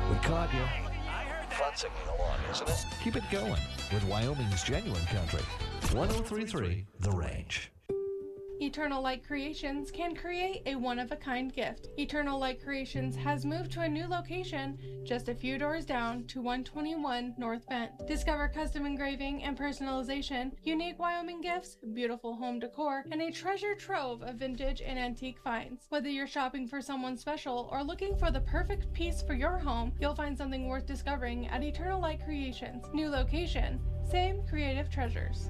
We caught you. Fun singing along, isn't it? Keep it going with Wyoming's genuine country. 1033 The Range. Eternal Light Creations can create a one-of-a-kind gift. Eternal Light Creations has moved to a new location just a few doors down to 121 North Bent. Discover custom engraving and personalization, unique Wyoming gifts, beautiful home decor, and a treasure trove of vintage and antique finds. Whether you're shopping for someone special or looking for the perfect piece for your home, you'll find something worth discovering at Eternal Light Creations. New location, same creative treasures.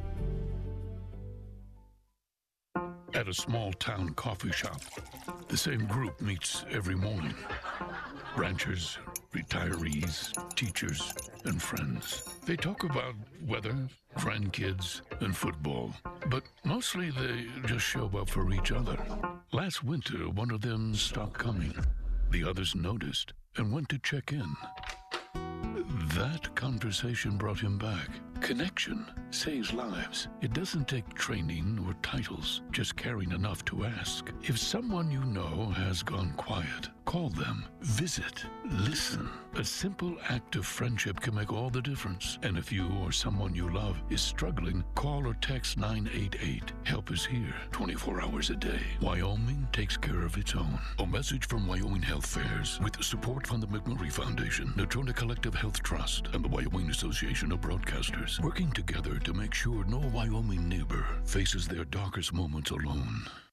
At a small-town coffee shop, the same group meets every morning. Ranchers, retirees, teachers, and friends. They talk about weather, grandkids, and football. But mostly they just show up for each other. Last winter, one of them stopped coming. The others noticed and went to check in. That conversation brought him back. Connection saves lives. It doesn't take training or titles, just caring enough to ask. If someone you know has gone quiet, call them, visit, listen. A simple act of friendship can make all the difference. And if you or someone you love is struggling, call or text 988. Help is here 24 hours a day. Wyoming takes care of its own. A message from Wyoming Health Fairs with support from the McMurray Foundation, Natrona Collective Health Trust, and the Wyoming Association of Broadcasters, working together to make sure no Wyoming neighbor faces their darkest moments alone.